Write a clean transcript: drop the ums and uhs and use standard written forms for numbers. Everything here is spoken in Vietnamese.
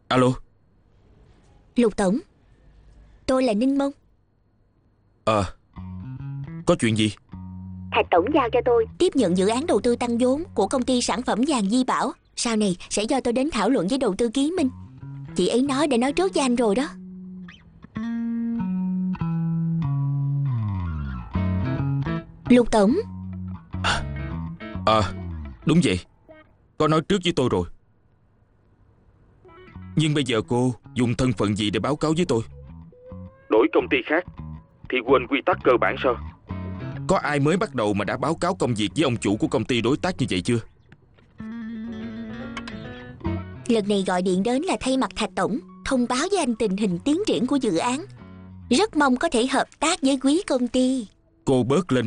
Alo. Lục Tổng, tôi là Ninh Mông. Có chuyện gì? Thạch Tổng giao cho tôi tiếp nhận dự án đầu tư tăng vốn của công ty sản phẩm vàng Di Bảo. Sau này sẽ do tôi đến thảo luận với đầu tư Ký Minh. Chị ấy nói để nói trước với anh rồi đó. Lục Tổng. Đúng vậy. Có nói trước với tôi rồi. Nhưng bây giờ cô dùng thân phận gì để báo cáo với tôi? Đổi công ty khác thì quên quy tắc cơ bản sao? Có ai mới bắt đầu mà đã báo cáo công việc với ông chủ của công ty đối tác như vậy chưa? Lần này gọi điện đến là thay mặt Thạch Tổng thông báo với anh tình hình tiến triển của dự án. Rất mong có thể hợp tác với quý công ty. Cô bớt lên